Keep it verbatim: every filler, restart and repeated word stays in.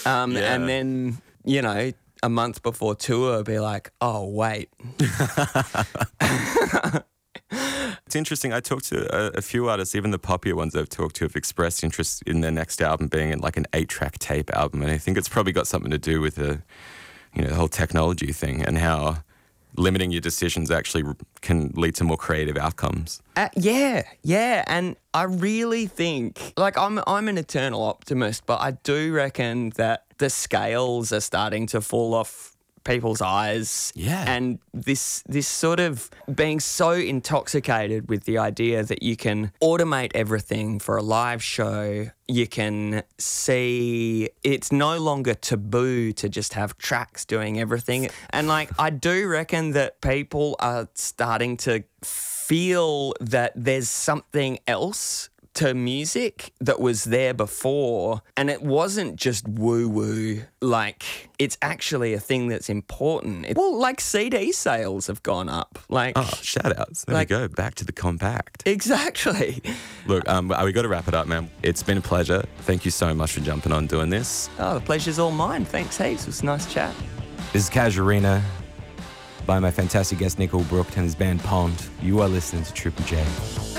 Um, Yeah. And then, you know, a month before tour, be like, oh, wait. It's interesting. I talked to a, a few artists, even the poppier ones I've talked to have expressed interest in their next album being like an eight-track tape album. And I think it's probably got something to do with the, you know, the whole technology thing and how limiting your decisions actually can lead to more creative outcomes. Uh, yeah, yeah, and I really think, like, I'm I'm an eternal optimist, but I do reckon that the scales are starting to fall off people's eyes. Yeah. And this this sort of being so intoxicated with the idea that you can automate everything for a live show, you can see it's no longer taboo to just have tracks doing everything. And like, I do reckon that people are starting to feel that there's something else to music that was there before, and it wasn't just woo-woo. Like, it's actually a thing that's important. It, well, like C D sales have gone up. Like, Oh, shout outs. There Like- we go. Back to the compact. exactly. Look, um, we got to wrap it up, man. It's been a pleasure. Thank you so much for jumping on doing this. Oh, the pleasure's all mine. Thanks heaps. It was a nice chat. This is Casuarina by my fantastic guest Nick Albrook and his band Pond. You are listening to Triple J.